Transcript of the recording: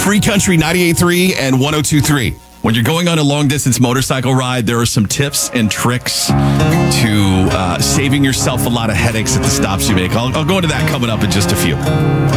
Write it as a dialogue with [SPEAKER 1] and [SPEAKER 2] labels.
[SPEAKER 1] Free Country 98.3 and 102.3. When you're going on a long-distance motorcycle ride, there are some tips and tricks to saving yourself a lot of headaches at the stops you make. I'll go into that coming up in just a few.